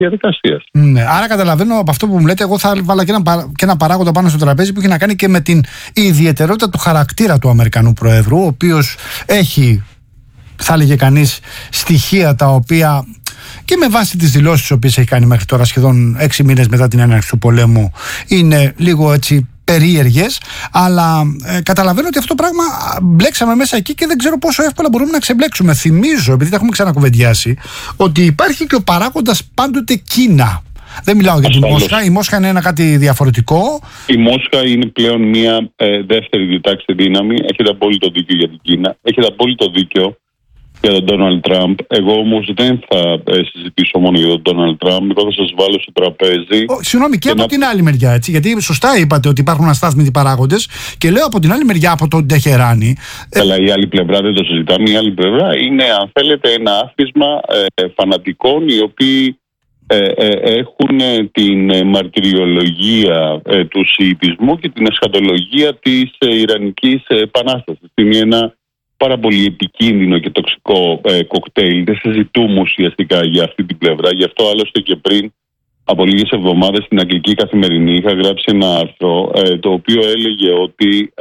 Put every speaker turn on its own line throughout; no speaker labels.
διαδικασίας.
Ναι, άρα καταλαβαίνω από αυτό που μου λέτε, εγώ θα βάλα και ένα παράγοντα πάνω στο τραπέζι που έχει να κάνει και με την ιδιαιτερότητα του χαρακτήρα του Αμερικανού Προέδρου, ο οποίος έχει, θα έλεγε κανείς, στοιχεία τα οποία και με βάση τις δηλώσεις τις οποίες έχει κάνει μέχρι τώρα, σχεδόν 6 μήνες μετά την έναρξη του πολέμου, είναι λίγο έτσι περίεργες, αλλά καταλαβαίνω ότι αυτό το πράγμα μπλέξαμε μέσα εκεί και δεν ξέρω πόσο εύκολα μπορούμε να ξεμπλέξουμε. Θυμίζω, επειδή τα έχουμε ξανακουβεντιάσει, ότι υπάρχει και ο παράγοντας πάντοτε Κίνα. Δεν μιλάω για τη Μόσχα. Η Μόσχα είναι ένα κάτι διαφορετικό.
Η Μόσχα είναι πλέον μια δεύτερη διτάξη δύναμη. Έχετε απόλυτο δίκιο για την Κίνα. Έχετε απόλυτο δίκιο για τον Ντόναλντ Τραμπ. Εγώ όμως δεν θα συζητήσω μόνο για τον Ντόναλντ Τραμπ. Εγώ θα σας βάλω στο τραπέζι.
Συγγνώμη, και από την άλλη μεριά, έτσι. Γιατί σωστά είπατε ότι υπάρχουν αστάθμιτοι παράγοντες. Και λέω από την άλλη μεριά, από τον Τεχεράνη.
Αλλά η άλλη πλευρά δεν το συζητάμε. Η άλλη πλευρά είναι, αν θέλετε, ένα άθροισμα φανατικών οι οποίοι έχουν την μαρτυριολογία του σιητισμού και την εσχατολογία της Ιρανικής Επανάστασης. Είναι ένα πάρα πολύ επικίνδυνο και τοξικό κοκτέιλ. Δεν συζητούμε ουσιαστικά για αυτή την πλευρά. Γι' αυτό άλλωστε και πριν από λίγες εβδομάδες στην Αγγλική Καθημερινή είχα γράψει ένα άρθρο το οποίο έλεγε ότι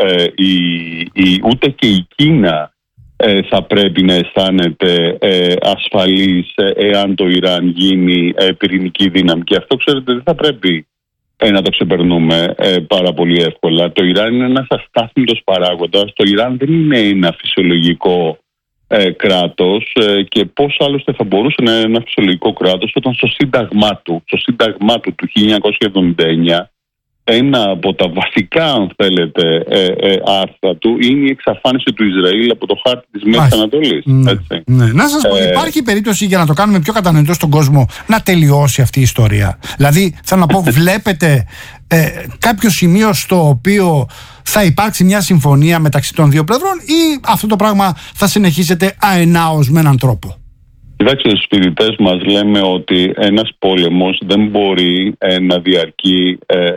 ούτε και η Κίνα θα πρέπει να αισθάνεται ασφαλής εάν το Ιράν γίνει πυρηνική δύναμη. Και αυτό, ξέρετε, δεν θα πρέπει να το ξεπερνούμε πάρα πολύ εύκολα. Το Ιράν είναι ένας αστάθμιτος παράγοντας. Το Ιράν δεν είναι ένα φυσιολογικό κράτος και πώς άλλωστε θα μπορούσε να είναι ένα φυσιολογικό κράτος όταν στο σύνταγμά του 1979 ένα από τα βασικά, αν θέλετε, άρθρα του είναι η εξαφάνιση του Ισραήλ από το χάρτη της Μέσης Ανατολής.
Ναι. Να σας πω, υπάρχει περίπτωση, για να το κάνουμε πιο κατανοητό στον κόσμο, να τελειώσει αυτή η ιστορία? Δηλαδή, θέλω να πω, βλέπετε κάποιο σημείο στο οποίο θα υπάρξει μια συμφωνία μεταξύ των δύο πλευρών ή αυτό το πράγμα θα συνεχίσετε αενάως με έναν τρόπο?
Κοιτάξτε, στους φοιτητές μας λέμε ότι ένας πόλεμος δεν μπορεί να διαρκεί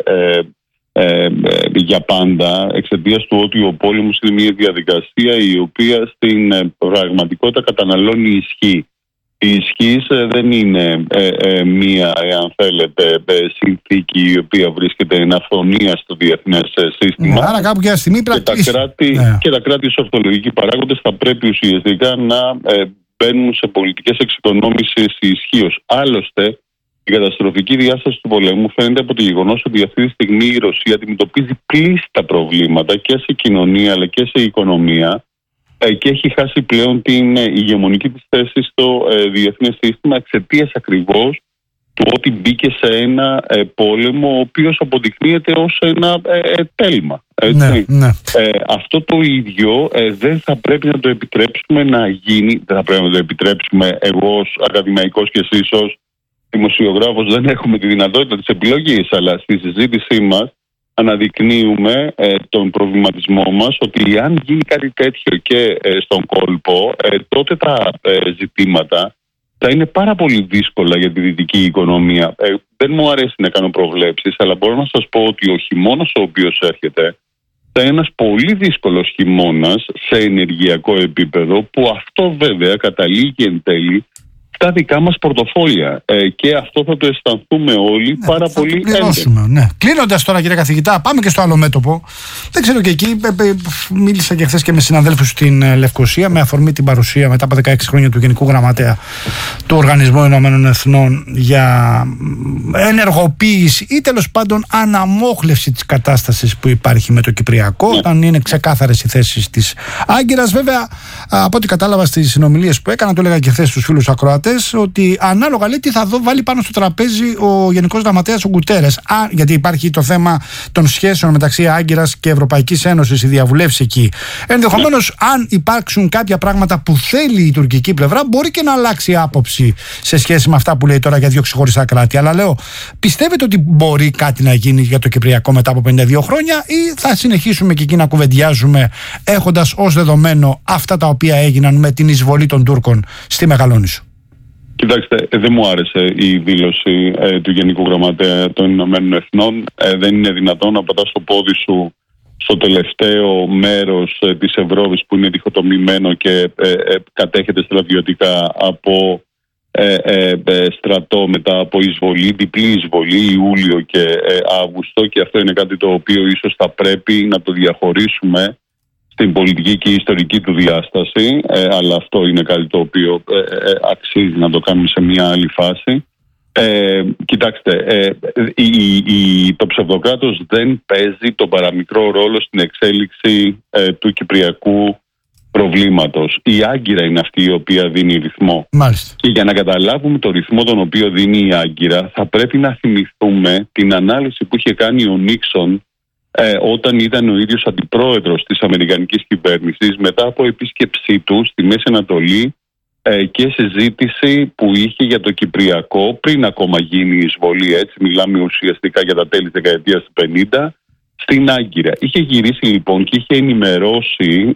για πάντα, εξαιτίας του ότι ο πόλεμος είναι μια διαδικασία η οποία στην πραγματικότητα καταναλώνει ισχύ. Η ισχύς δεν είναι μία, αν θέλετε, συνθήκη η οποία βρίσκεται εν αυθονία στο διεθνές σύστημα.
Άρα κάπου και μια στιγμή
και τα κράτη ως ορθολογικοί παράγοντες θα πρέπει ουσιαστικά να μπαίνουν σε πολιτικές εξοικονόμησης ισχύως. Άλλωστε, η καταστροφική διάσταση του πολέμου φαίνεται από το γεγονός ότι αυτή τη στιγμή η Ρωσία αντιμετωπίζει πλήστα προβλήματα και σε κοινωνία αλλά και σε οικονομία και έχει χάσει πλέον την ηγεμονική της θέση στο διεθνές σύστημα εξαιτίας ακριβώς του ότι μπήκε σε ένα πόλεμο ο οποίος αποδεικνύεται ως ένα τέλμα.
Ναι.
Αυτό το ίδιο δεν θα πρέπει να το επιτρέψουμε να γίνει. Δεν θα πρέπει να το επιτρέψουμε. Εγώ ως ακαδημαϊκός και εσείς ως δημοσιογράφος δεν έχουμε τη δυνατότητα της επιλογής, αλλά στη συζήτησή μας αναδεικνύουμε τον προβληματισμό μας ότι αν γίνει κάτι τέτοιο και στον κόλπο, τότε τα ζητήματα θα είναι πάρα πολύ δύσκολα για τη δυτική οικονομία. Δεν μου αρέσει να κάνω προβλέψεις, αλλά μπορώ να σας πω ότι ο χειμώνας ο οποίος έρχεται θα είναι ένας πολύ δύσκολος χειμώνας σε ενεργειακό επίπεδο, που αυτό βέβαια καταλήγει εν τέλει στα δικά μας πορτοφόλια και αυτό θα το αισθανθούμε όλοι πάρα πολύ έντονα.
Ναι. Κλείνοντας τώρα, κύριε καθηγητά, πάμε και στο άλλο μέτωπο. Δεν ξέρω, και εκεί μίλησα και χθες και με συναδέλφους στην Λευκοσία με αφορμή την παρουσία μετά από 16 χρόνια του Γενικού Γραμματέα του Οργανισμού Ηνωμένων Εθνών για ενεργοποίηση ή τέλος πάντων αναμόχλευση της κατάστασης που υπάρχει με το Κυπριακό, όταν είναι ξεκάθαρες οι θέσεις της Άγκυρας. Βέβαια, από ό,τι κατάλαβα στις συνομιλίες που έκανα, το έλεγα και χθες στους φίλους ακροατές, ότι ανάλογα, λέει, τι θα βάλει πάνω στο τραπέζι ο Γενικός Γραμματέας ο Γκουτέρες. Γιατί υπάρχει το θέμα των σχέσεων μεταξύ Άγκυρας και Ευρωπαϊκής Ένωσης, η διαβουλεύση εκεί. Ενδεχομένως, αν υπάρξουν κάποια πράγματα που θέλει η τουρκική πλευρά, μπορεί και να αλλάξει άποψη σε σχέση με αυτά που λέει τώρα για δύο ξεχωριστά κράτη. Αλλά λέω, πιστεύετε ότι μπορεί κάτι να γίνει για το Κυπριακό μετά από 52 χρόνια, ή θα συνεχίσουμε και εκεί να κουβεντιάζουμε έχοντας ως δεδομένο αυτά τα οποία έγιναν με την εισβολή των Τούρκων στη Μεγαλόνισσο?
Κοιτάξτε, δεν μου άρεσε η δήλωση του Γενικού Γραμματέα των Ηνωμένων Εθνών. Δεν είναι δυνατόν να πατάς το πόδι σου στο τελευταίο μέρος της Ευρώπης που είναι διχοτομημένο και κατέχεται στρατιωτικά από στρατό μετά από εισβολή, διπλή εισβολή Ιούλιο και Αύγουστο, και αυτό είναι κάτι το οποίο ίσως θα πρέπει να το διαχωρίσουμε στην πολιτική και ιστορική του διάσταση, αλλά αυτό είναι κάτι το οποίο αξίζει να το κάνουμε σε μια άλλη φάση. Κοιτάξτε, το ψευδοκράτος δεν παίζει τον παραμικρό ρόλο στην εξέλιξη του κυπριακού προβλήματος. Η Άγκυρα είναι αυτή η οποία δίνει ρυθμό.
Μάλιστα.
Και για να καταλάβουμε το ρυθμό τον οποίο δίνει η Άγκυρα, θα πρέπει να θυμηθούμε την ανάλυση που είχε κάνει ο Νίξον όταν ήταν ο ίδιος αντιπρόεδρος της αμερικανικής κυβέρνησης μετά από επίσκεψή του στη Μέση Ανατολή και συζήτηση που είχε για το Κυπριακό πριν ακόμα γίνει η εισβολή, έτσι μιλάμε ουσιαστικά για τα τέλη της δεκαετίας του 50, στην Άγκυρα. Είχε γυρίσει λοιπόν και είχε ενημερώσει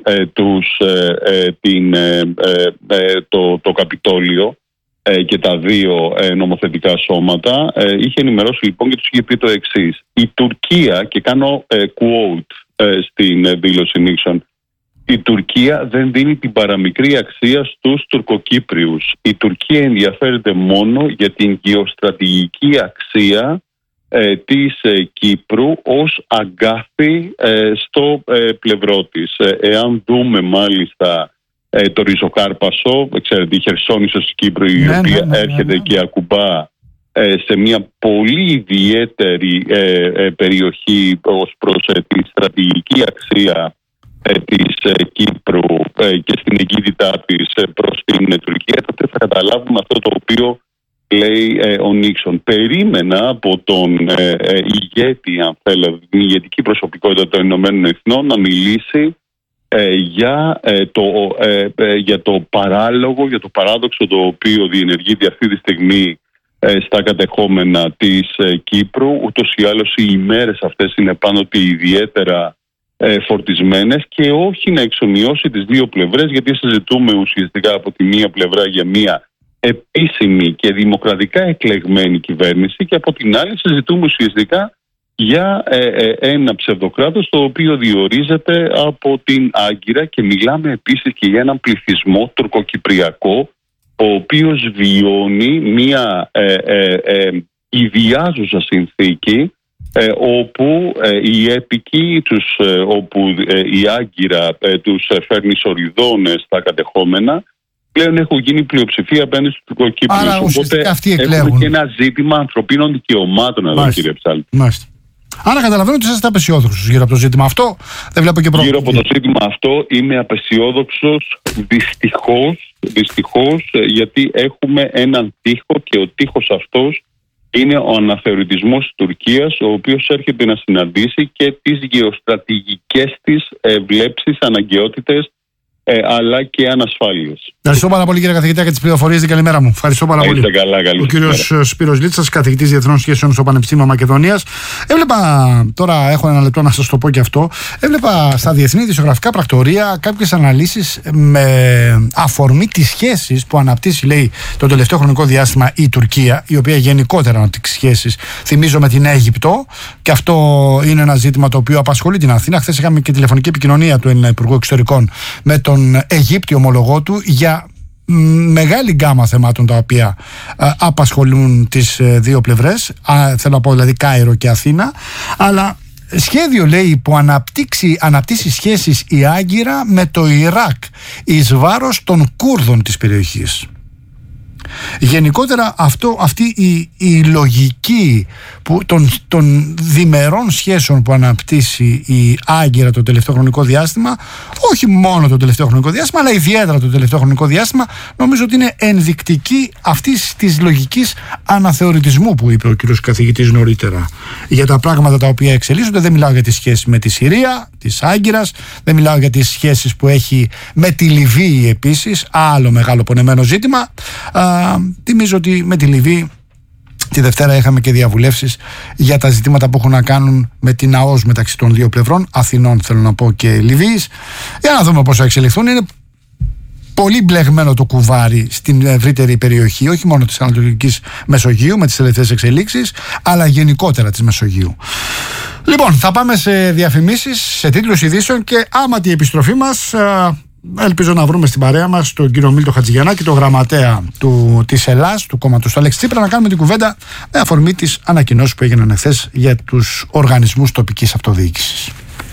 το Καπιτόλιο και τα δύο νομοθετικά σώματα. Είχε ενημερώσει λοιπόν και τους είχε πει το εξής: η Τουρκία, και κάνω quote στην δήλωση Νίξον, η Τουρκία δεν δίνει την παραμικρή αξία στους Τουρκοκύπριους. Η Τουρκία ενδιαφέρεται μόνο για την γεωστρατηγική αξία της Κύπρου ως αγκάθι στο πλευρό της. Εάν δούμε μάλιστα το ριζοκάρπασο, ξέρετε, η Χερσόνησος της Κύπρου, η οποία έρχεται και ακουμπά σε μια πολύ ιδιαίτερη περιοχή ως προς τη στρατηγική αξία της Κύπρου και στην εγκύτητά της προς την Τουρκία, τότε θα καταλάβουμε αυτό το οποίο λέει ο Νίξον. Περίμενα από τον ηγέτη, αν θέλετε, την ηγετική προσωπικότητα των Ηνωμένων Εθνών να μιλήσει για το παράλογο, για το παράδοξο το οποίο διενεργείται αυτή τη στιγμή στα κατεχόμενα της Κύπρου. Ούτως ή άλλως οι ημέρες αυτές είναι πάντοτε ιδιαίτερα φορτισμένες, και όχι να εξομοιώσει τις δύο πλευρές, γιατί συζητούμε ουσιαστικά από τη μία πλευρά για μία επίσημη και δημοκρατικά εκλεγμένη κυβέρνηση, και από την άλλη συζητούμε ουσιαστικά για ένα ψευδοκράτος το οποίο διορίζεται από την Άγκυρα, και μιλάμε επίσης και για έναν πληθυσμό τουρκοκυπριακό ο οποίος βιώνει μια ιδιάζουσα συνθήκη όπου οι έπικοι όπου η Άγκυρα τους φέρνει σοριδών στα κατεχόμενα, πλέον έχουν γίνει πλειοψηφία απέναντι στους Τουρκοκύπριους.
Άρα ουσιαστικά αυτοί
εκλέγουν. Έχουμε και ένα ζήτημα ανθρωπίνων δικαιωμάτων εδώ, κύριε Ψάλτη.
Μάλιστα. Άρα καταλαβαίνω ότι είστε απεσιόδοξος γύρω από το ζήτημα αυτό. Δεν βλέπω και πρόβλημα.
Γύρω από το ζήτημα αυτό είμαι απεσιόδοξος, δυστυχώς, γιατί έχουμε έναν τοίχο, και ο τοίχος αυτός είναι ο αναθεωρητισμός της Τουρκίας, ο οποίος έρχεται να συναντήσει και τις γεωστρατηγικές της βλέψεις, αναγκαιότητες, αλλά και ανασφάλειες.
Ευχαριστώ πάρα πολύ, κύριε καθηγητά, για τις πληροφορίες. Την καλημέρα μου. Ευχαριστώ πάρα πολύ. Ο κύριος Σπύρος Λίτσας, καθηγητής Διεθνών Σχέσεων στο Πανεπιστήμιο Μακεδονίας. Έβλεπα, τώρα έχω ένα λεπτό να σας το πω και αυτό, έβλεπα στα διεθνή ειδησιογραφικά πρακτορία κάποιες αναλύσεις με αφορμή τις σχέσεις που αναπτύσσει, λέει, το τελευταίο χρονικό διάστημα η Τουρκία, η οποία γενικότερα αναπτύξει σχέσεις, θυμίζω, με την Αίγυπτο, και αυτό είναι ένα ζήτημα το οποίο απασχολεί την Αθήνα. Χθες είχαμε και τηλεφωνική επικοινωνία του Έλληνα Υπουργού Εξωτερικών με τον Αιγύπτιο ομολογό του για μεγάλη γκάμα θεμάτων τα οποία απασχολούν τις δύο πλευρές, θέλω να πω δηλαδή Κάιρο και Αθήνα, αλλά σχέδιο, λέει, που αναπτύσσει σχέσεις η Άγκυρα με το Ιράκ εις βάρος των Κούρδων της περιοχής. Γενικότερα αυτή η λογική των διμερών σχέσεων που αναπτύσσει η Άγκυρα το τελευταίο χρονικό διάστημα, όχι μόνο το τελευταίο χρονικό διάστημα, αλλά ιδιαίτερα το τελευταίο χρονικό διάστημα, νομίζω ότι είναι ενδεικτική αυτής της λογικής αναθεωρητισμού που είπε ο κύριος καθηγητής νωρίτερα για τα πράγματα τα οποία εξελίσσονται. Δεν μιλάω για τις σχέσεις με τη Συρία της Άγκυρας, δεν μιλάω για τις σχέσεις που έχει με τη Λιβύη επίσης, άλλο μεγάλο πονεμένο ζήτημα. Θυμίζω ότι με τη Λιβύη τη Δευτέρα είχαμε και διαβουλεύσεις για τα ζητήματα που έχουν να κάνουν με την ΑΟΣ μεταξύ των δύο πλευρών, Αθηνών θέλω να πω και Λιβύης. Για να δούμε πώς θα εξελιχθούν. Είναι πολύ μπλεγμένο το κουβάρι στην ευρύτερη περιοχή, όχι μόνο της Ανατολικής Μεσογείου με τις τελευταίες εξελίξεις, αλλά γενικότερα της Μεσογείου. Λοιπόν, θα πάμε σε διαφημίσεις, σε τίτλους ειδήσεων, και άμα τη επιστροφή μας ελπίζω να βρούμε στην παρέα μας τον κύριο Μίλτο Χατζηγιαννάκη, τον γραμματέα της Ελλάς, του κόμματος του Αλέξη Τσίπρα, να κάνουμε την κουβέντα με αφορμή τις ανακοινώσεις που έγιναν εχθές για τους οργανισμούς τοπικής αυτοδιοίκησης.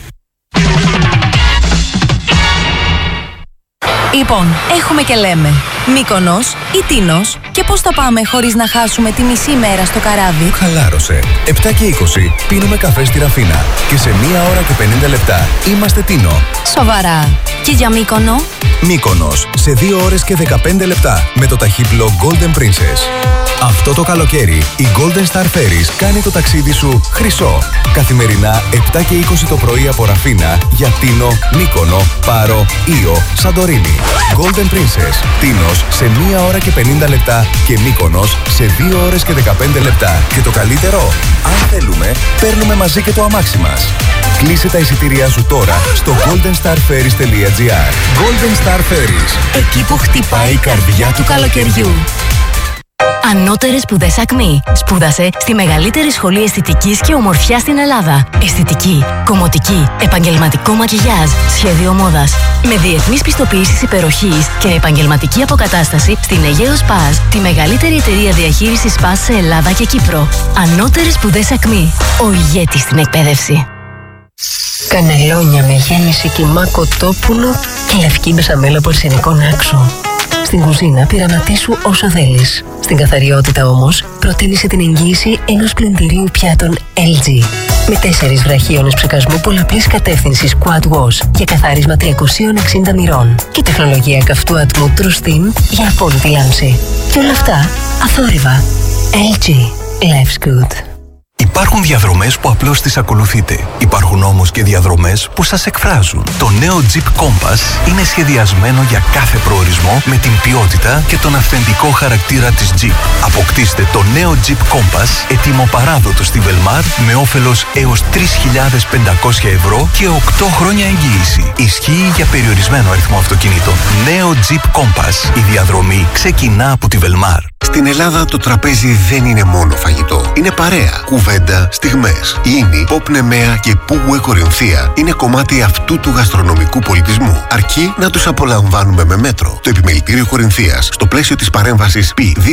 Λοιπόν, έχουμε και λέμε Μύκονος ή Τίνος, και πώς θα πάμε χωρίς να χάσουμε τη μισή μέρα στο καράβι?
Χαλάρωσε. 7 και 20 πίνουμε καφέ στη Ραφίνα και σε 1 ώρα και 50 λεπτά είμαστε Τίνο.
Σοβαρά. Και για Μύκονο?
Μύκονος σε 2 ώρες και 15 λεπτά με το ταχύπλο Golden Princess. Αυτό το καλοκαίρι η Golden Star Ferries κάνει το ταξίδι σου χρυσό. Καθημερινά 7 και 20 το πρωί από Ραφίνα για Τίνο, Μύκονο, Πάρο, Ήο, Σαντορίνη. Golden Princess, Τίνος σε 1 ώρα και 50 λεπτά και Μύκονος σε 2 ώρες και 15 λεπτά. Και το καλύτερο, αν θέλουμε, παίρνουμε μαζί και το αμάξι μας. Κλείσε τα εισιτήριά σου τώρα στο goldenstarferries.gr. Golden Star Ferries,
εκεί που χτυπάει η καρδιά του καλοκαιριού. Ανώτερες σπουδές ΑΚΜΗ. Σπούδασε στη μεγαλύτερη σχολή αισθητικής και ομορφιάς στην Ελλάδα. Αισθητική, κομμωτική, επαγγελματικό μακιγιάζ, σχέδιο μόδας. Με διεθνείς πιστοποιήσεις υπεροχής και επαγγελματική αποκατάσταση στην Αιγαίο Σπας, τη μεγαλύτερη εταιρεία διαχείρισης σπας σε Ελλάδα και Κύπρο. Ανώτερες σπουδές ΑΚΜΗ. Ο ηγέτης στην εκπαίδευση.
Κανελόνια με γέμιση κιμά κοτόπουλο και λευκή μπεσαμέλα πορσινικών άξο. Στην κουζίνα πειραματίσου όσο θέλεις. Στην καθαριότητα όμως, προτείνησε την εγγύηση ενός πλυντηρίου πιάτων LG. Με 4 βραχίονες ψεκασμού πολλαπλής κατεύθυνσης Quad Wash για καθάρισμα 360 μοιρών. Και τεχνολογία καυτού ατμού True Steam για απόλυτη λάμψη. Και όλα αυτά αθόρυβα. LG. Life's good.
Υπάρχουν διαδρομές που απλώς τις ακολουθείτε. Υπάρχουν όμως και διαδρομές που σας εκφράζουν. Το νέο Jeep Compass είναι σχεδιασμένο για κάθε προορισμό με την ποιότητα και τον αυθεντικό χαρακτήρα της Jeep. Αποκτήστε το νέο Jeep Compass έτοιμο παράδοτο στη Velmar με όφελος έως 3.500 ευρώ και 8 χρόνια εγγύηση. Ισχύει για περιορισμένο αριθμό αυτοκινήτων. Νέο Jeep Compass. Η διαδρομή ξεκινά από τη Velmar.
Στην Ελλάδα το τραπέζι δεν είναι μόνο φαγητό. Είναι παρέα, κουβέντα, στιγμές. Ίνι, pop νεμαία και πουγουε κορινθία είναι κομμάτι αυτού του γαστρονομικού πολιτισμού. Αρκεί να τους απολαμβάνουμε με μέτρο. Το επιμελητήριο Κορινθίας, στο πλαίσιο της παρέμβασης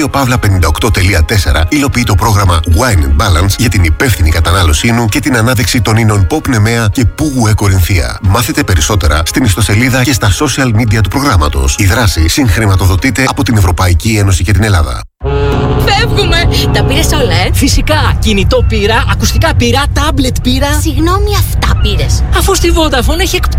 P2Pavla58.4, υλοποιεί το πρόγραμμα Wine and Balance για την υπεύθυνη κατανάλωσή ίνου και την ανάδειξη των ίνων pop νεμαία και πουγουε κορινθία. Μάθετε περισσότερα στην ιστοσελίδα και στα social media του προγράμματος. Η δράση συγχρηματοδοτείται από την Ευρωπαϊκή Ένωση και την Ελλάδα.
Φεύγουμε! Τα πήρες όλα,
Φυσικά! Κινητό πήρα, ακουστικά πήρα, τάμπλετ πήρα.
Συγγνώμη, αυτά πήρες?
Αφού στη Vodafone έχει εκπτώσεις.